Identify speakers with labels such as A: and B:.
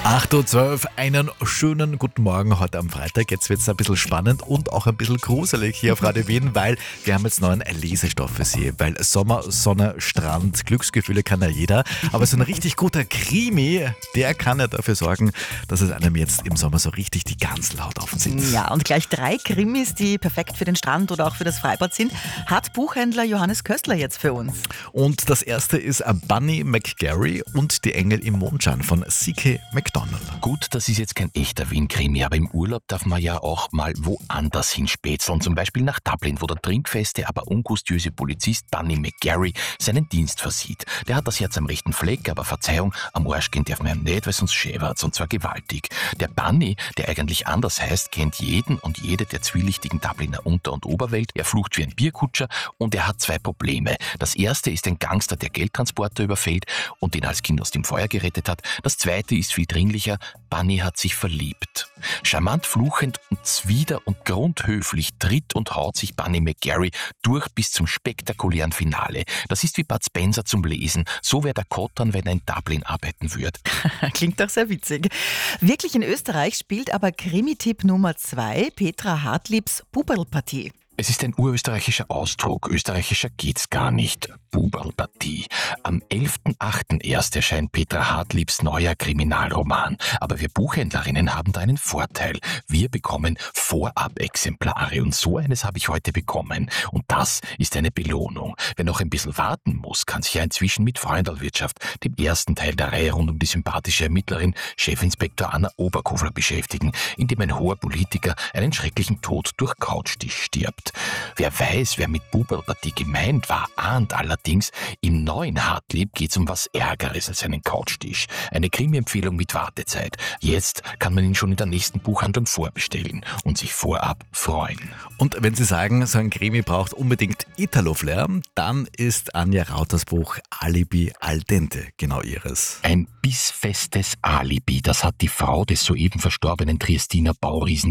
A: 8:12 Uhr, einen schönen guten Morgen heute am Freitag. Jetzt wird es ein bisschen spannend und auch ein bisschen gruselig hier auf Radio Wien, weil wir haben jetzt neuen Lesestoff für Sie. Weil Sommer, Sonne, Strand, Glücksgefühle kann ja jeder. Aber so ein richtig guter Krimi, der kann ja dafür sorgen, dass es einem jetzt im Sommer so richtig die Gans laut aufzieht.
B: Ja, und gleich 3 Krimis, die perfekt für den Strand oder auch für das Freibad sind, hat Buchhändler Johannes Köstler jetzt für uns.
A: Und das erste ist Bunny McGarry und die Engel im Mondschein von C.K. McDonald.
C: Gut, das ist jetzt kein echter Wien-Krimi, aber im Urlaub darf man ja auch mal woanders hinspätzeln. Zum Beispiel nach Dublin, wo der trinkfeste, aber ungustiöse Polizist Bunny McGarry seinen Dienst versieht. Der hat das Herz am rechten Fleck, aber Verzeihung, am Arsch gehen darf man ihm nicht, weil sonst schäbert's, und zwar gewaltig. Der Bunny, der eigentlich anders heißt, kennt jeden und jede der zwielichtigen Dubliner Unter- und Oberwelt. Er flucht wie ein Bierkutscher und er hat 2 Probleme. Das erste ist ein Gangster, der Geldtransporter überfällt und den als Kind aus dem Feuer gerettet hat. Das zweite ist viel dringlicher: Bunny hat sich verliebt. Charmant fluchend und zwider und grundhöflich tritt und haut sich Bunny McGarry durch bis zum spektakulären Finale. Das ist wie Bud Spencer zum Lesen. So wäre der Kottern, wenn er in Dublin arbeiten würde.
B: Klingt doch sehr witzig. Wirklich in Österreich spielt aber Krimi-Tipp Nummer 2 Petra Hartliebs Buberlpartie.
C: Es ist ein urösterreichischer Ausdruck. Österreichischer geht's gar nicht. Buberlpartie. Am 11.8. erst erscheint Petra Hartliebs neuer Kriminalroman. Aber wir Buchhändlerinnen haben da einen Vorteil. Wir bekommen Vorab-Exemplare und so eines habe ich heute bekommen. Und das ist eine Belohnung. Wer noch ein bisschen warten muss, kann sich ja inzwischen mit Freundalwirtschaft, dem ersten Teil der Reihe rund um die sympathische Ermittlerin Chefinspektor Anna Oberkofler, beschäftigen, in dem ein hoher Politiker einen schrecklichen Tod durch Couchtisch stirbt. Wer weiß, wer mit Buberlpartie gemeint war, ahnt allerdings, im neuen Hartlieb geht's um was Ärgeres als einen Couchtisch. Eine Krimi-Empfehlung mit Wartezeit. Jetzt kann man ihn schon in der nächsten Buchhandlung vorbestellen und sich vorab freuen.
A: Und wenn Sie sagen, so ein Krimi braucht unbedingt Italo-Flair, dann ist Anja Rauters Buch Alibi al dente genau ihres.
C: Ein bissfestes Alibi, das hat die Frau des soeben verstorbenen Triestiner Bauriesen